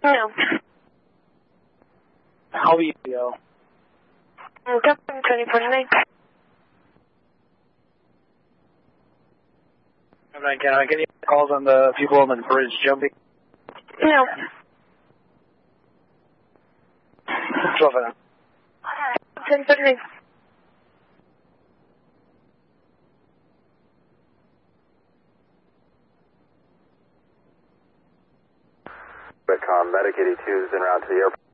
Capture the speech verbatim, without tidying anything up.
No. How are you, yo? Company twenty forty-nine. I'm not getting, getting calls on the people on the bridge jumping. No. twelve for them. twenty forty-nine. Redcom, Medic eighty-two is en route to the airport.